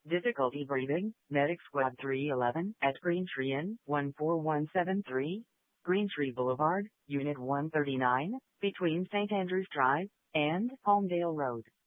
Difficulty breathing, Medic Squad 311 at Greentree Inn, 14173, Greentree Boulevard, Unit 139, between St. Andrews Drive and Palmdale Road.